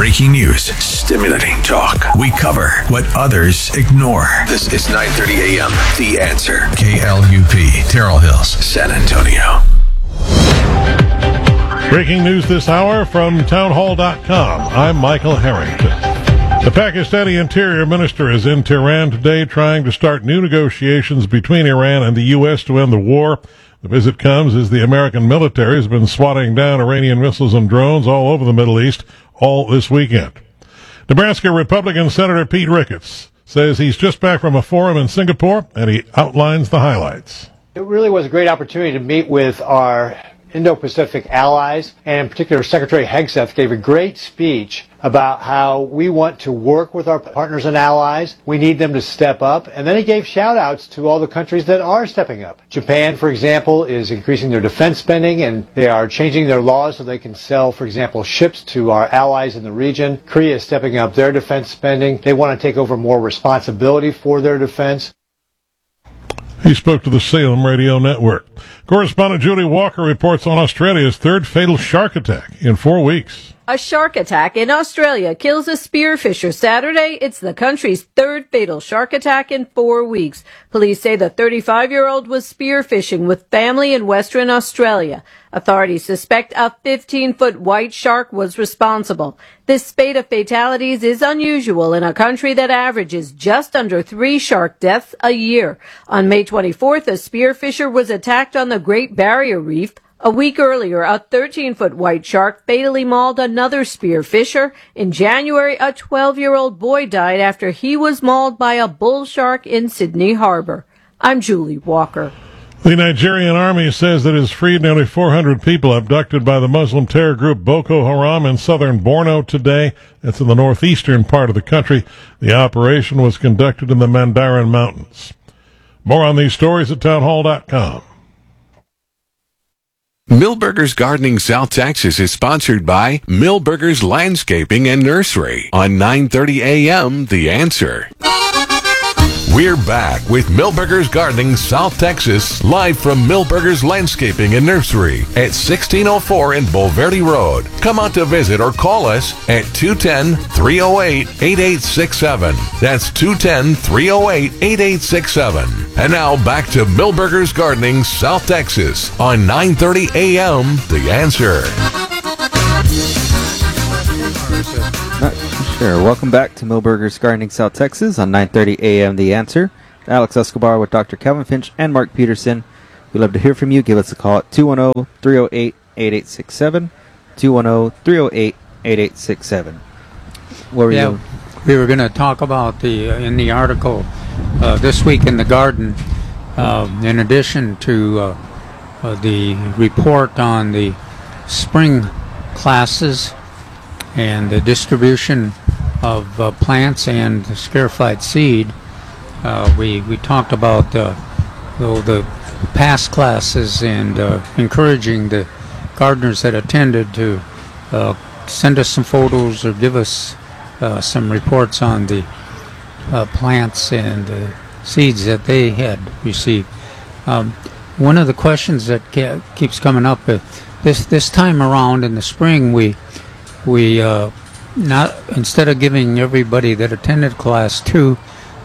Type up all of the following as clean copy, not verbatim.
Breaking news, stimulating talk. We cover what others ignore. This is 9:30 a.m. The Answer. KLUP, Terrell Hills, San Antonio. Breaking news this hour from townhall.com. I'm Michael Harrington. The Pakistani Interior Minister is in Tehran today trying to start new negotiations between Iran and the U.S. to end the war. The visit comes as the American military has been swatting down Iranian missiles and drones all over the Middle East all this weekend. Nebraska Republican Senator Pete Ricketts says he's just back from a forum in Singapore, and he outlines the highlights. It really was a great opportunity to meet with our Indo-Pacific allies, and in particular Secretary Hegseth gave a great speech about how we want to work with our partners and allies. We need them to step up. And then he gave shout-outs to all the countries that are stepping up. Japan, for example, is increasing their defense spending, and they are changing their laws so they can sell, for example, ships to our allies in the region. Korea is stepping up their defense spending. They want to take over more responsibility for their defense. He spoke to the Salem Radio Network. Correspondent Julie Walker reports on Australia's third fatal shark attack in 4 weeks. A shark attack in Australia kills a spearfisher Saturday. It's the country's third fatal shark attack in 4 weeks. Police say the 35-year-old was spearfishing with family in Western Australia. Authorities suspect a 15-foot white shark was responsible. This spate of fatalities is unusual in a country that averages just under 3 shark deaths a year. On May 24th, a spearfisher was attacked on the Great Barrier Reef. A week earlier, a 13-foot white shark fatally mauled another spearfisher. In January, a 12-year-old boy died after he was mauled by a bull shark in Sydney Harbor. I'm Julie Walker. The Nigerian army says that it has freed nearly 400 people abducted by the Muslim terror group Boko Haram in southern Borno today. That's in the northeastern part of the country. The operation was conducted in the Mandarin Mountains. More on these stories at townhall.com. Milberger's Gardening South Texas is sponsored by Milberger's Landscaping and Nursery on 9:30 a.m. The Answer. We're back with Milberger's Gardening South Texas, live from Milberger's Landscaping and Nursery at 1604 in Bulverde Road. Come out to visit or call us at 210-308-8867. That's 210-308-8867. And now back to Milberger's Gardening South Texas on 9:30 a.m. The Answer. Sure. Welcome back to Milberger's Gardening South Texas on 9:30 a.m. The Answer. Alex Escobar with Dr. Calvin Finch and Mark Peterson. We'd love to hear from you. Give us a call at 210-308-8867. 210-308-8867. What were you? We were going to talk about in the article This Week in the Garden, in addition to the report on the spring classes and the distribution of plants and scarified seed. We talked about the past classes and encouraging the gardeners that attended to send us some photos or give us some reports on the plants and seeds that they had received. One of the questions that keeps coming up, this time around in the spring, we not, instead of giving everybody that attended class 2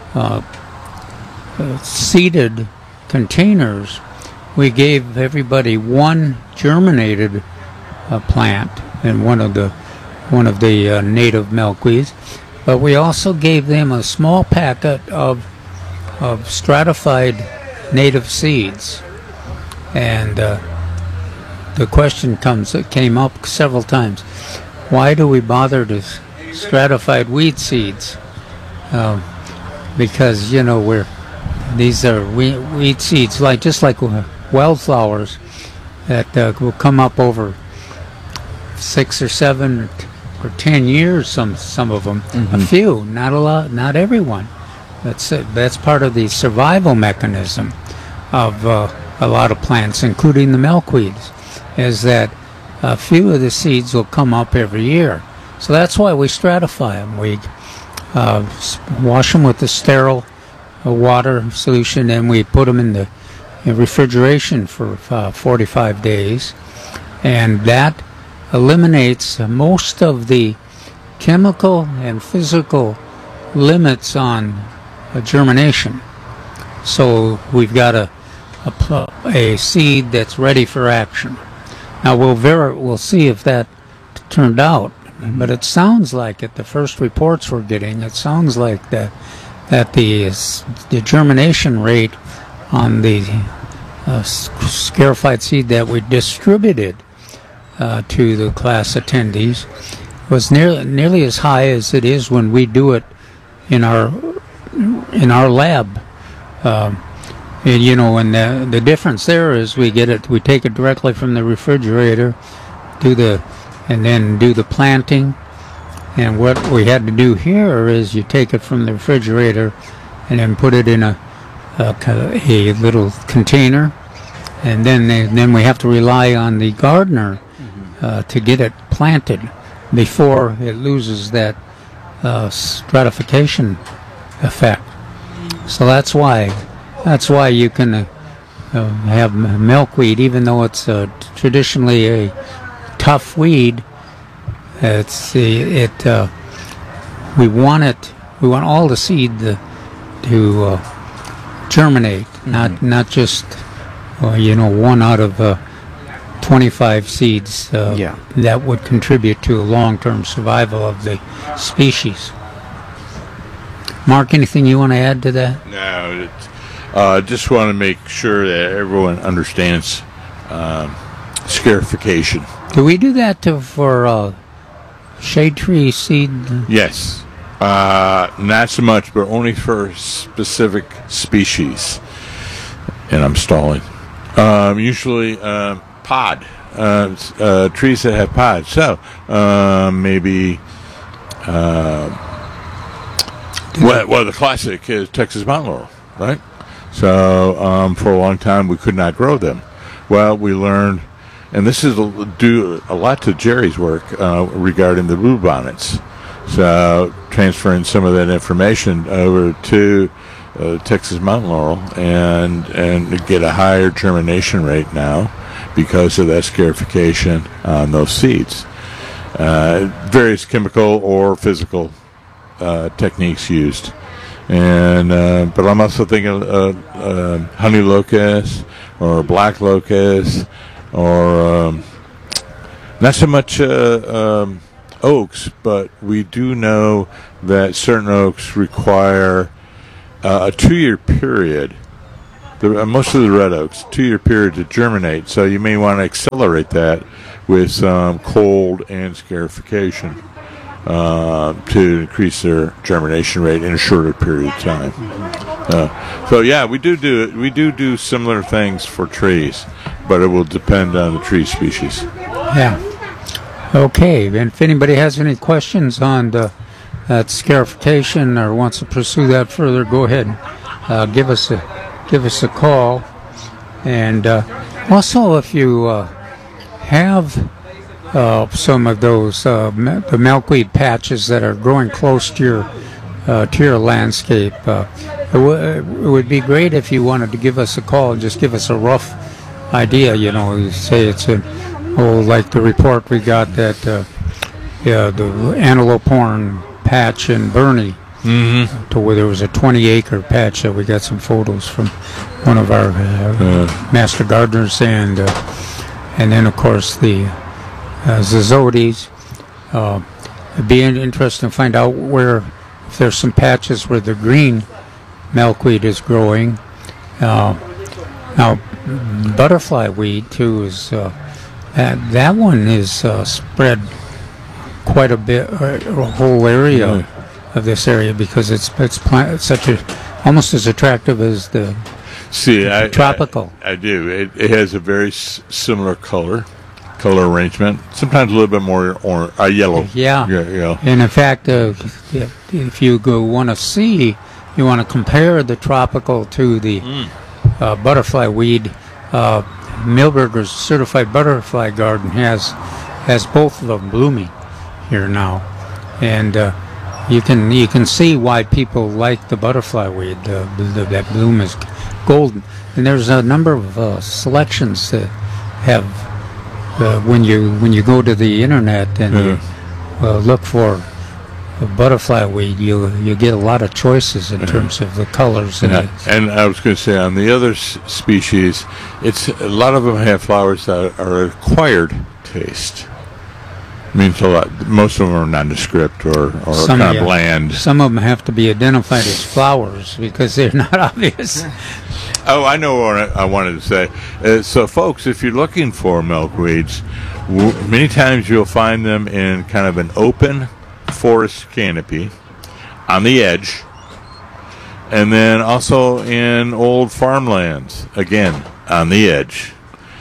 seeded containers, we gave everybody one germinated plant and one of the native milkweeds, but we also gave them a small packet of stratified native seeds. And the question came up several times: why do we bother to stratified weed seeds? Because these are weed seeds, just like wildflowers that will come up over 6 or 7 or 10 years. Some of them, a few, not a lot, not everyone. That's part of the survival mechanism of a lot of plants, including the milkweeds, is that a few of the seeds will come up every year. So that's why we stratify them. We wash them with the sterile water solution, and we put them in the refrigeration for 45 days. And that eliminates most of the chemical and physical limits on germination. So we've got a seed that's ready for action. Now we'll see if that turned out, but it sounds like the first reports we're getting, it sounds like that the germination rate on the scarified seed that we distributed to the class attendees was nearly as high as it is when we do it in our lab. And the difference there is we take it directly from the refrigerator, and then do the planting. And what we had to do here is you take it from the refrigerator and then put it in a little container, and then we have to rely on the gardener to get it planted before it loses that stratification effect. So that's why you can have milkweed, even though it's traditionally a tough weed. We want all the seed to germinate, not just one out of 25 seeds that would contribute to a long-term survival of the species. Mark, anything you want to add to that? No, just want to make sure that everyone understands scarification. Do we do that for shade tree seed? Yes. Not so much, but only for specific species. And I'm stalling. Usually pod. Trees that have pods. So, maybe... Well, the classic is Texas mountain laurel, right? So, for a long time, we could not grow them. Well, we learned, and this is due a lot to Jerry's work regarding the bluebonnets. So, transferring some of that information over to Texas mountain laurel and get a higher germination rate now because of that scarification on those seeds. Various chemical or physical techniques used, and but I'm also thinking honey locust or black locust, or not so much oaks, but we do know that certain oaks require a 2-year period. Most of the red oaks, 2-year period to germinate. So you may want to accelerate that with some cold and scarification to increase their germination rate in a shorter period of time. So yeah, we do similar things for trees, but it will depend on the tree species. Yeah. Okay. And if anybody has any questions on that scarification or wants to pursue that further, go ahead. Give us a call. And also, if you have some of those the milkweed patches that are growing close to your landscape, it would be great if you wanted to give us a call and just give us a rough idea. You say it's like the report we got that the antelope horn patch in Bernie, to where there was a 20-acre patch that we got some photos from one of our master gardeners, and then of course the Zizzotes. It'd be interesting to find out if there's some patches where the green milkweed is growing. Now, butterfly weed too is that one is spread quite a bit, a whole area of this area, because it's such almost as attractive as the tropical. I do. It has a very similar color arrangement. Sometimes a little bit more yellow. Yeah. And in fact, if you want to compare the tropical to the butterfly weed, Milberger's Certified Butterfly Garden has both of them blooming here now, and you can see why people like the butterfly weed. That bloom is golden, and there's a number of selections that have when you go to the internet and you look for butterfly weed, you get a lot of choices in terms of the colors. And I was going to say, on the other species, it's a lot of them have flowers that are acquired taste. Means a lot. Most of them are nondescript or kind of bland. Some of them have to be identified as flowers because they're not obvious. Oh, I know what I wanted to say. So, folks, if you're looking for milkweeds, many times you'll find them in kind of an open forest canopy on the edge, and then also in old farmlands, again, on the edge.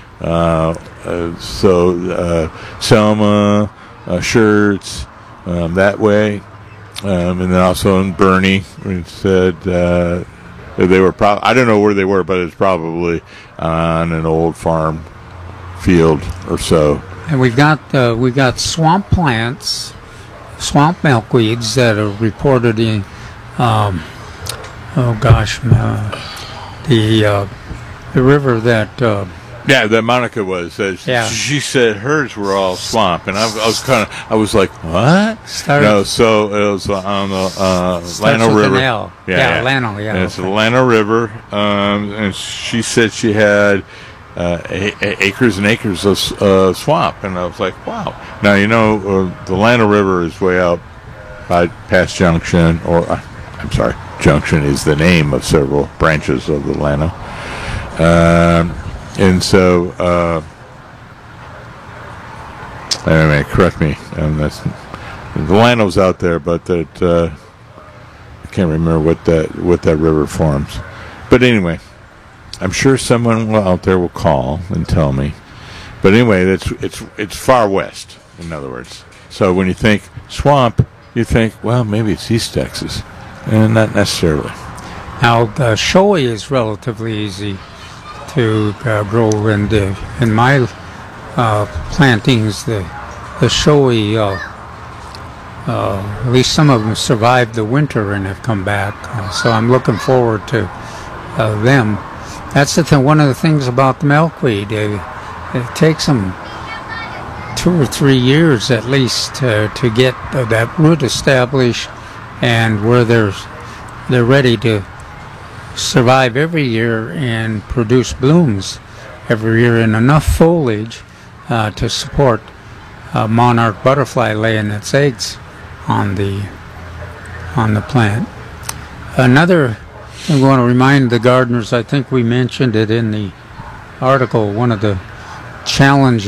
Selma, Shirts, that way, and then also in Bernie, we said they were I don't know where they were, but it's probably on an old farm field or so. And we've got swamp plants, swamp milkweeds that are reported in the river that. That Monica was. She said hers were all swamp, and I was like, what? No, so it was on the Llano River. Llano, And it's the Llano River, and she said she had acres and acres of swamp, and I was like, wow. Now, the Llano River is way out by past Junction, I'm sorry, Junction is the name of several branches of the Llano. And so, anyway, correct me. The Llano's out there, but I can't remember what that river forms. But anyway, I'm sure someone out there will call and tell me. But anyway, it's far west, in other words. So when you think swamp, you think, well, maybe it's East Texas, and not necessarily. Now, showy is relatively easy to grow, and in my plantings, the showy, at least some of them survived the winter and have come back. So I'm looking forward to them. That's the thing. One of the things about the milkweed, it takes them 2 or 3 years at least to get that root established, and where they're ready to survive every year and produce blooms every year and enough foliage to support a monarch butterfly laying its eggs on the plant. Another thing I want to remind the gardeners, I think we mentioned it in the article, one of the challenges